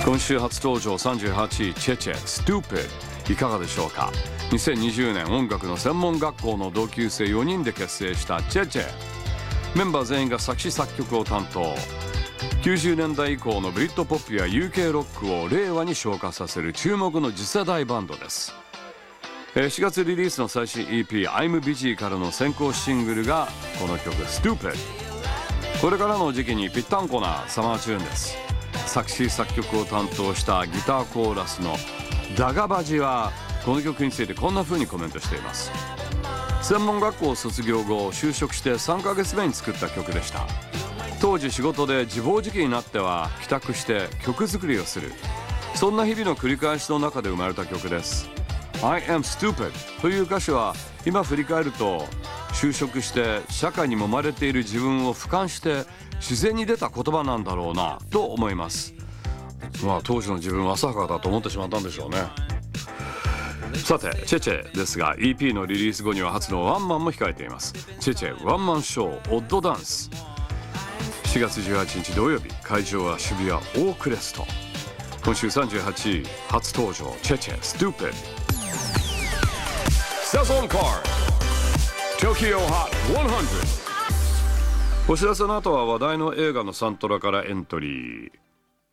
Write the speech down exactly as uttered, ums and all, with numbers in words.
今週初登場さんじゅうはちいチェチェ Stupid いかがでしょうか。にせんにじゅうねん音楽の専門学校の同級生よにんで結成したチェチェ。メンバー全員が作詞作曲を担当。きゅうじゅうねんだい以降のブリッドポップや ユーケー ロックを令和に昇華させる注目の次世代バンドです。しがつリリースの最新 イーピー I'm Busy からの先行シングルがこの曲 Stupid。 これからの時期にぴったんこなサマーチューンです。作詞作曲を担当したギターコーラスのダガバジはこの曲についてこんな風にコメントしています。専門学校を卒業後就職してさんかげつめに作った曲でした。当時仕事で自暴自棄になっては帰宅して曲作りをする、そんな日々の繰り返しの中で生まれた曲です。 I am stupid という歌詞は今振り返ると就職して社会に揉まれている自分を俯瞰して自然に出た言葉なんだろうなと思います。まあ当時の自分は浅はかだと思ってしまったんでしょうね。さてチェチェですが イーピー のリリース後には初のワンマンも控えています。チェチェワンマンショーオッドダンス、しがつじゅうはちにち土曜日、会場は渋谷オークレスト。今週さんじゅうはちい初登場チェチェ Stupid。 セゾンカー Tokyo Hot ひゃく。お知らせの後は話題の映画のサントラからエントリー。